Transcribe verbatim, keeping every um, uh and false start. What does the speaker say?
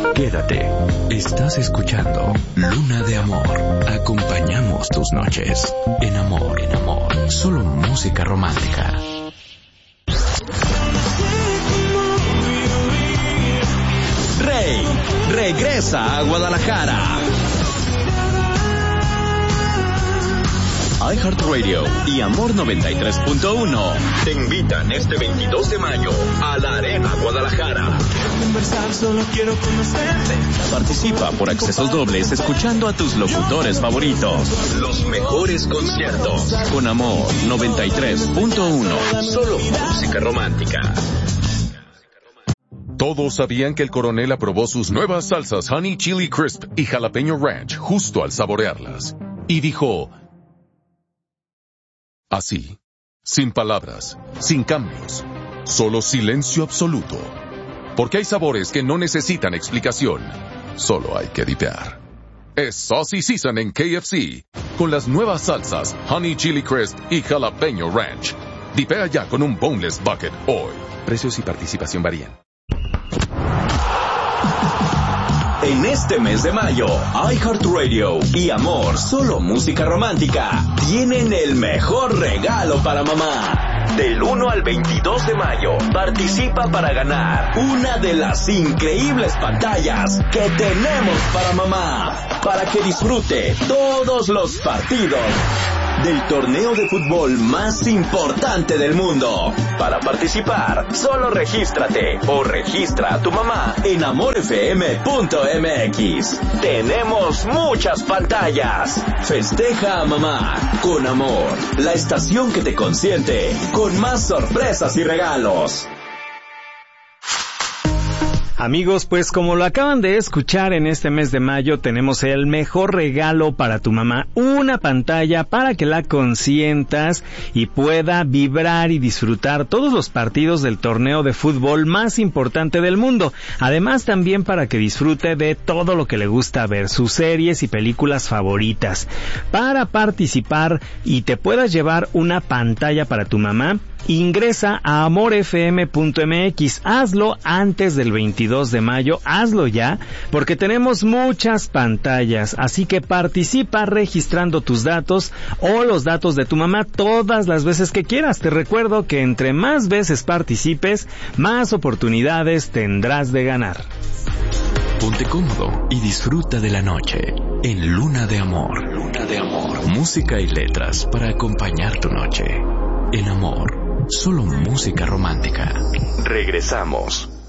Quédate. Estás escuchando Luna de Amor. Acompañamos tus noches. En amor, en amor. Solo música romántica. Rey regresa a Guadalajara. iHeartRadio y Amor noventa y tres punto uno te invitan este veintidós de mayo a la Arena Guadalajara. Participa por accesos dobles escuchando a tus locutores favoritos. Los mejores conciertos con Amor noventa y tres punto uno. Solo música romántica. Todos sabían que el coronel aprobó sus nuevas salsas Honey Chili Crisp y Jalapeño Ranch justo al saborearlas. Y dijo... Así, sin palabras, sin cambios, solo silencio absoluto. Porque hay sabores que no necesitan explicación, solo hay que dipear. Es Saucy Season en K F C, con las nuevas salsas Honey Chili Crisp y Jalapeño Ranch. Dipea ya con un Boneless Bucket hoy. Precios y participación varían. En este mes de mayo, iHeartRadio y Amor, solo música romántica, tienen el mejor regalo para mamá. Del uno al veintidós de mayo, participa para ganar una de las increíbles pantallas que tenemos para mamá, para que disfrute todos los partidos del torneo de fútbol más importante del mundo. Para participar, solo regístrate o registra a tu mamá en amor f m punto m x. Tenemos muchas pantallas. Festeja a mamá con Amor, la estación que te consiente, con más sorpresas y regalos. Amigos, pues como lo acaban de escuchar, en este mes de mayo tenemos el mejor regalo para tu mamá, una pantalla para que la consientas y pueda vibrar y disfrutar todos los partidos del torneo de fútbol más importante del mundo. Además, también para que disfrute de todo lo que le gusta ver, sus series y películas favoritas. Para participar y te puedas llevar una pantalla para tu mamá, ingresa a amor f m punto m x. Hazlo antes del veintidós de mayo, hazlo ya, porque tenemos muchas pantallas, así que participa registrando tus datos o los datos de tu mamá todas las veces que quieras. Te recuerdo que entre más veces participes, más oportunidades tendrás de ganar. Ponte cómodo y disfruta de la noche en Luna de Amor. Luna de Amor. Música y letras para acompañar tu noche. En Amor. Solo música romántica. Regresamos.